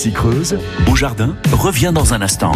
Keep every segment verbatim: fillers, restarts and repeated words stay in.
Ici Creuse, au jardin, revient dans un instant.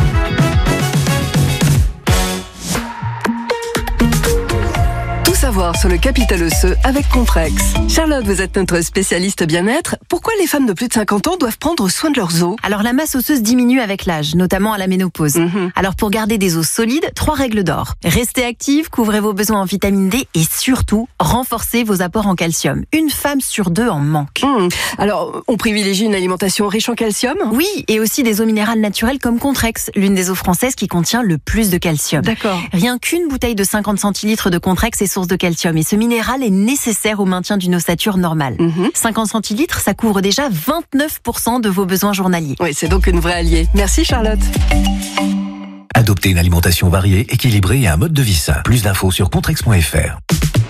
Savoir sur le capital osseux avec Comprex. Charlotte, vous êtes notre spécialiste bien-être. Pourquoi les femmes de plus de cinquante ans doivent prendre soin de leurs os ? Alors la masse osseuse diminue avec l'âge, notamment à la ménopause. Mmh. Alors pour garder des os solides, trois règles d'or. Restez active, couvrez vos besoins en vitamine D et surtout, renforcez vos apports en calcium. Une femme sur deux en manque. Mmh. Alors, on privilégie une alimentation riche en calcium ? Oui, et aussi des eaux minérales naturelles comme Contrex, l'une des eaux françaises qui contient le plus de calcium. D'accord. Rien qu'une bouteille de cinquante centilitres de Contrex est source de calcium et ce minéral est nécessaire au maintien d'une ossature normale. Mmh. cinquante centilitres, ça couvre déjà vingt-neuf pour cent de vos besoins journaliers. Oui, c'est donc une vraie alliée. Merci Charlotte. Adoptez une alimentation variée, équilibrée et un mode de vie sain. Plus d'infos sur contrex point f r.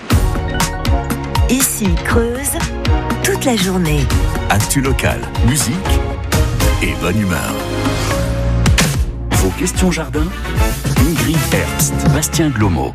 Ici Creuse, toute la journée. Actu locale, musique et bonne humeur. Vos questions jardin, Ingrid Herbst, Bastien Glomo.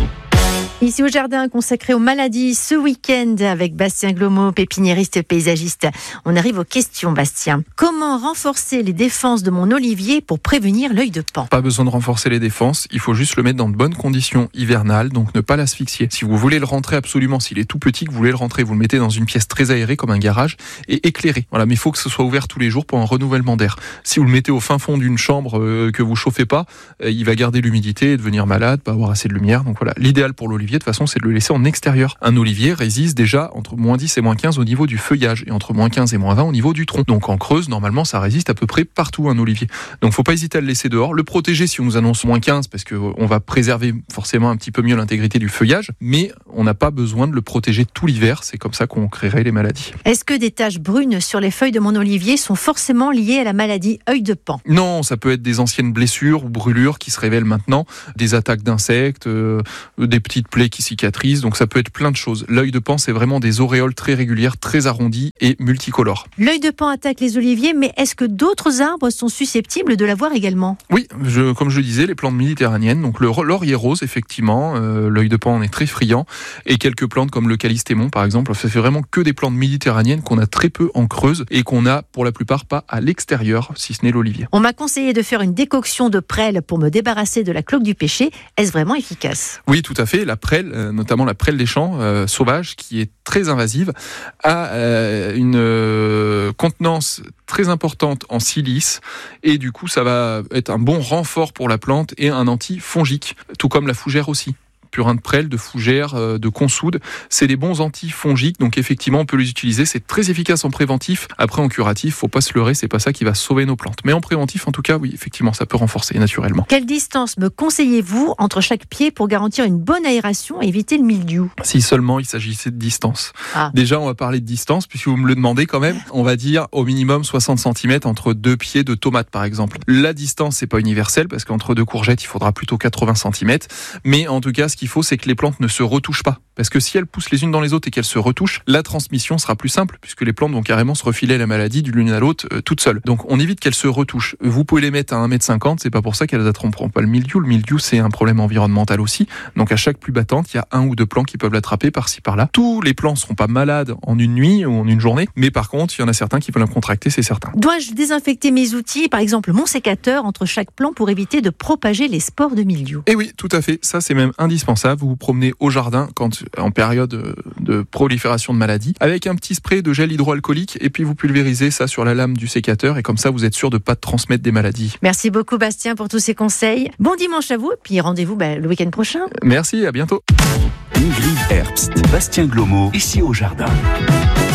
Ici au jardin consacré aux maladies ce week-end avec Bastien Glomo, pépiniériste et paysagiste. On arrive aux questions, Bastien. Comment renforcer les défenses de mon olivier pour prévenir l'œil de paon ? Pas besoin de renforcer les défenses, il faut juste le mettre dans de bonnes conditions hivernales, donc ne pas l'asphyxier. Si vous voulez le rentrer absolument, s'il est tout petit, que vous voulez le rentrer, vous le mettez dans une pièce très aérée comme un garage et éclairé. Voilà, mais il faut que ce soit ouvert tous les jours pour un renouvellement d'air. Si vous le mettez au fin fond d'une chambre euh, que vous chauffez pas, euh, il va garder l'humidité et devenir malade, pas avoir assez de lumière. Donc voilà, l'idéal pour l'olivier, de toute façon, c'est de le laisser en extérieur. Un olivier résiste déjà entre moins dix et moins quinze au niveau du feuillage et entre moins quinze et moins vingt au niveau du tronc. Donc en Creuse, normalement, ça résiste à peu près partout un olivier. Donc faut pas hésiter à le laisser dehors, le protéger si on nous annonce moins quinze parce que on va préserver forcément un petit peu mieux l'intégrité du feuillage, mais on n'a pas besoin de le protéger tout l'hiver, c'est comme ça qu'on créerait les maladies. Est-ce que des taches brunes sur les feuilles de mon olivier sont forcément liées à la maladie œil de paon ? Non, ça peut être des anciennes blessures ou brûlures qui se révèlent maintenant, des attaques d'insectes, euh, des petites plaies qui cicatrisent, donc ça peut être plein de choses. L'œil de paon, c'est vraiment des auréoles très régulières, très arrondies et multicolores. L'œil de paon attaque les oliviers, mais est-ce que d'autres arbres sont susceptibles de l'avoir également ? Oui, je, comme je le disais, les plantes méditerranéennes, donc le laurier rose, effectivement, euh, l'œil de paon en est très friand, et quelques plantes comme le calystémon, par exemple, ça fait vraiment que des plantes méditerranéennes qu'on a très peu en Creuse et qu'on a pour la plupart pas à l'extérieur, si ce n'est l'olivier. On m'a conseillé de faire une décoction de prêle pour me débarrasser de la cloque du pêcher. Est-ce vraiment efficace ? Oui, tout à fait. La prêle, euh, notamment la prêle des champs euh, sauvage, qui est très invasive, a euh, une euh, contenance très importante en silice et du coup ça va être un bon renfort pour la plante et un antifongique, tout comme la fougère aussi. Purin de prêle, de fougère, de consoude, c'est des bons antifongiques, donc effectivement on peut les utiliser, c'est très efficace en préventif. Après en curatif, faut pas se leurrer, c'est pas ça qui va sauver nos plantes. Mais en préventif, en tout cas, oui, effectivement, ça peut renforcer naturellement. Quelle distance me conseillez-vous entre chaque pied pour garantir une bonne aération et éviter le mildiou ? Si seulement il s'agissait de distance. Ah. Déjà, on va parler de distance, puisque vous me le demandez quand même. On va dire au minimum soixante centimètres entre deux pieds de tomates, par exemple. La distance, c'est pas universel, parce qu'entre deux courgettes, il faudra plutôt quatre-vingts centimètres. Mais en tout cas, ce qu'il faut, c'est que les plantes ne se retouchent pas. Parce que si elles poussent les unes dans les autres et qu'elles se retouchent, la transmission sera plus simple, puisque les plantes vont carrément se refiler la maladie d'une l'une à l'autre euh, toutes seules. Donc on évite qu'elles se retouchent. Vous pouvez les mettre à un mètre cinquante, c'est pas pour ça qu'elles attraperont pas le mildiou. Le mildiou, c'est un problème environnemental aussi. Donc à chaque pluie battante, il y a un ou deux plants qui peuvent l'attraper par-ci par-là. Tous les plants ne seront pas malades en une nuit ou en une journée, mais par contre, il y en a certains qui peuvent le contracter, c'est certain. Dois-je désinfecter mes outils, par exemple mon sécateur, entre chaque plant pour éviter de propager les spores de mildiou ? Et oui, tout à fait. Ça, c'est même indispensable. Vous vous promenez au jardin quand en période de prolifération de maladies avec un petit spray de gel hydroalcoolique et puis vous pulvérisez ça sur la lame du sécateur et comme ça vous êtes sûr de pas transmettre des maladies. Merci beaucoup Bastien pour tous ces conseils. Bon dimanche à vous et puis rendez-vous bah, le week-end prochain. Merci, à bientôt. Ingrid Herbst, Bastien Glomo, ici au jardin.